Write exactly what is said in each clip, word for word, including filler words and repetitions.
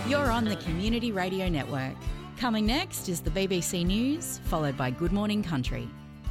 You're on the Community Radio Network. Coming next is the B B C News, followed by Good Morning Country.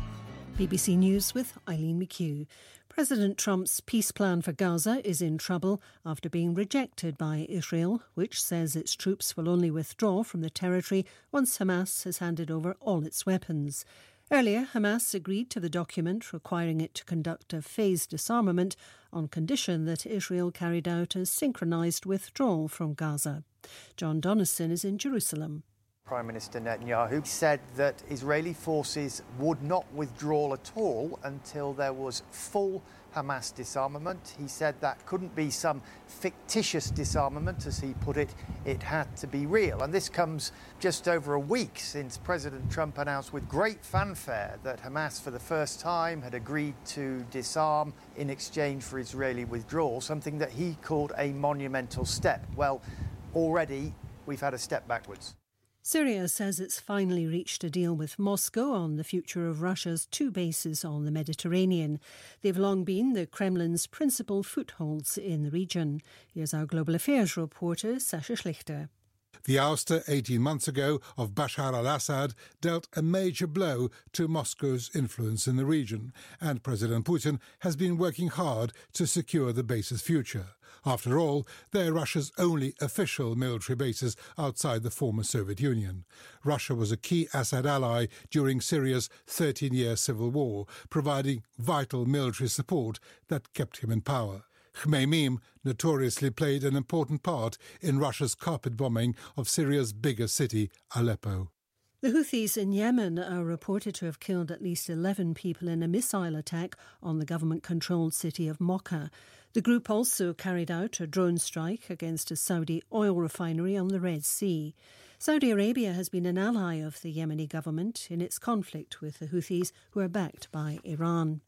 B B C News with Eileen McHugh. President Trump's peace plan for Gaza is in trouble after being rejected by Israel, which says its troops will only withdraw from the territory once Hamas has handed over all its weapons. Earlier, Hamas agreed to the document requiring it to conduct a phased disarmament on condition that Israel carried out a synchronised withdrawal from Gaza. John Donnison is in Jerusalem. Prime Minister Netanyahu said that Israeli forces would not withdraw at all until there was full Hamas disarmament. He said that couldn't be some fictitious disarmament, as he put it. It had to be real. And this comes just over a week since President Trump announced with great fanfare that Hamas for the first time had agreed to disarm in exchange for Israeli withdrawal, something that he called a monumental step. Well, already we've had a step backwards. Syria says it's finally reached a deal with Moscow on the future of Russia's two bases on the Mediterranean. They've long been the Kremlin's principal footholds in the region. Here's our Global Affairs reporter, Sasha Schlichter. The ouster eighteen months ago of Bashar al-Assad dealt a major blow to Moscow's influence in the region, and President Putin has been working hard to secure the base's future. After all, they're Russia's only official military bases outside the former Soviet Union. Russia was a key Assad ally during Syria's thirteen-year civil war, providing vital military support that kept him in power. Khmeimim notoriously played an important part in Russia's carpet bombing of Syria's biggest city, Aleppo. The Houthis in Yemen are reported to have killed at least eleven people in a missile attack on the government-controlled city of Mocha. The group also carried out a drone strike against a Saudi oil refinery on the Red Sea. Saudi Arabia has been an ally of the Yemeni government in its conflict with the Houthis, who are backed by Iran.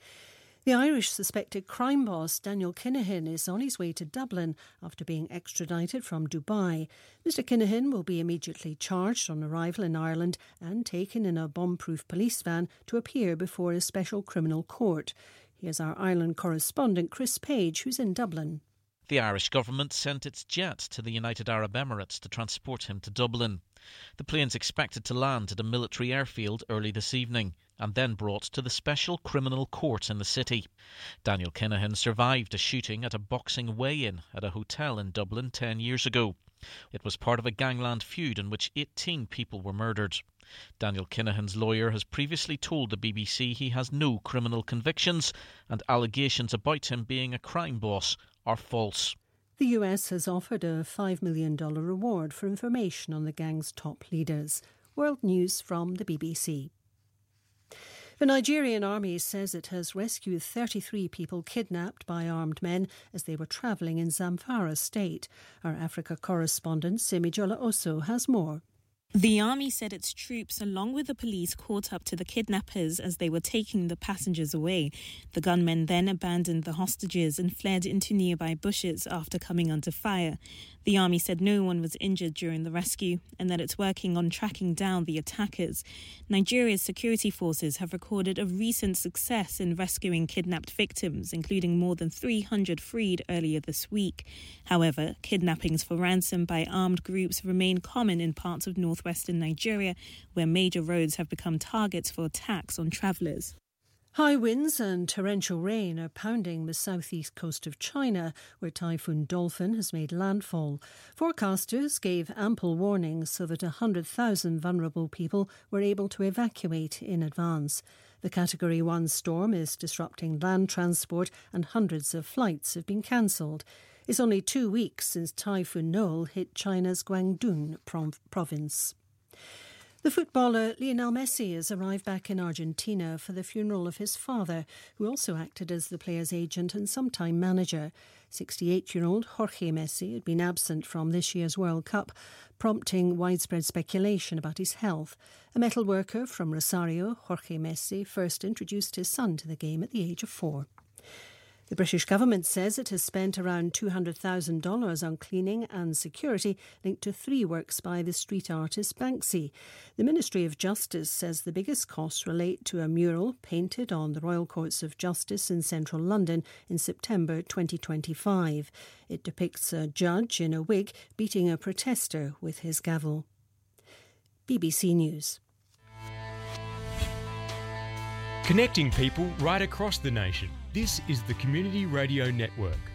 The Irish suspected crime boss Daniel Kinahan is on his way to Dublin after being extradited from Dubai. Mister Kinahan will be immediately charged on arrival in Ireland and taken in a bomb-proof police van to appear before a special criminal court. Here's our Ireland correspondent Chris Page, who's in Dublin. The Irish government sent its jet to the United Arab Emirates to transport him to Dublin. The plane's expected to land at a military airfield early this evening and then brought to the special criminal court in the city. Daniel Kinahan survived a shooting at a boxing weigh-in at a hotel in Dublin ten years ago. It was part of a gangland feud in which eighteen people were murdered. Daniel Kinahan's lawyer has previously told the B B C he has no criminal convictions and allegations about him being a crime boss are false. The U S has offered a five million dollars reward for information on the gang's top leaders. World News from the B B C. The Nigerian army says it has rescued thirty-three people kidnapped by armed men as they were travelling in Zamfara state. Our Africa correspondent Simijola Oso has more. The army said its troops, along with the police, caught up to the kidnappers as they were taking the passengers away. The gunmen then abandoned the hostages and fled into nearby bushes after coming under fire. The army said no one was injured during the rescue and that it's working on tracking down the attackers. Nigeria's security forces have recorded a recent success in rescuing kidnapped victims, including more than three hundred freed earlier this week. However, kidnappings for ransom by armed groups remain common in parts of North Western Nigeria, where major roads have become targets for attacks on travellers. High winds and torrential rain are pounding the southeast coast of China, where Typhoon Dolphin has made landfall. Forecasters gave ample warning so that one hundred thousand vulnerable people were able to evacuate in advance. The Category one storm is disrupting land transport and hundreds of flights have been cancelled. It's only two weeks since Typhoon Noel hit China's Guangdong province. The footballer Lionel Messi has arrived back in Argentina for the funeral of his father, who also acted as the player's agent and sometime manager. sixty-eight-year-old Jorge Messi had been absent from this year's World Cup, prompting widespread speculation about his health. A metal worker from Rosario, Jorge Messi, first introduced his son to the game at the age of four. The British government says it has spent around two hundred thousand dollars on cleaning and security linked to three works by the street artist Banksy. The Ministry of Justice says the biggest costs relate to a mural painted on the Royal Courts of Justice in central London in September twenty twenty-five. It depicts a judge in a wig beating a protester with his gavel. B B C News. Connecting people right across the nation. This is the Community Radio Network.